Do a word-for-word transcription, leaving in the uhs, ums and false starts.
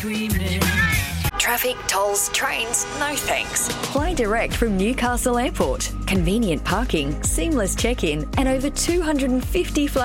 screaming. Traffic, tolls, trains, no thanks. Fly direct from Newcastle Airport. Convenient parking, seamless check-in, and over two hundred fifty flights